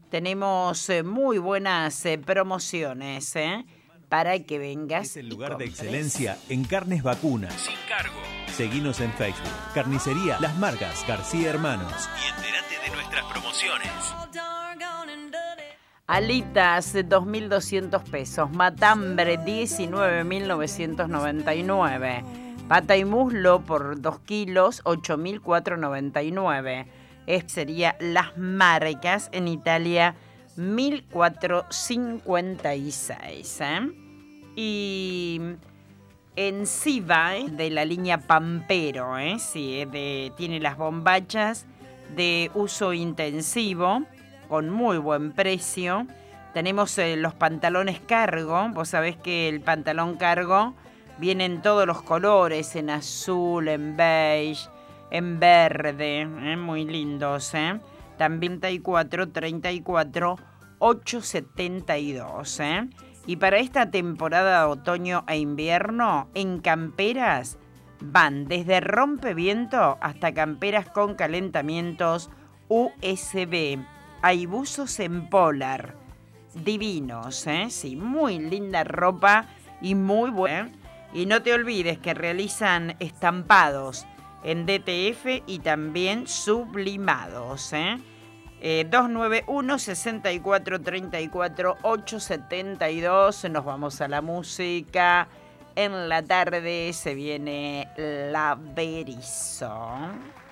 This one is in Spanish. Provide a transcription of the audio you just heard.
Tenemos muy buenas promociones, para que vengas. Es el lugar de excelencia en carnes vacunas. Sin cargo. Seguinos en Facebook. Carnicería Las Margas García Hermanos. Y entérate de nuestras promociones. Alitas, 2.200 pesos. Matambre, 19.999. Pata y muslo por 2 kilos, 8.499. Sería Las Marcas en Italia, 1.456. Y en Siva, de la línea Pampero, sí, tiene las bombachas de uso intensivo con muy buen precio. Tenemos los pantalones cargo. Vos sabés que el pantalón cargo viene en todos los colores, en azul, en beige, en verde, muy lindos. También 34, 872. Y para esta temporada de otoño e invierno, en camperas van desde rompeviento hasta camperas con calentamientos USB. Hay buzos en polar, divinos, sí, muy linda ropa y muy buena. Y no te olvides que realizan estampados en DTF y también sublimados. 291-6434-872. Nos vamos a la música. En la tarde se viene La Berizo.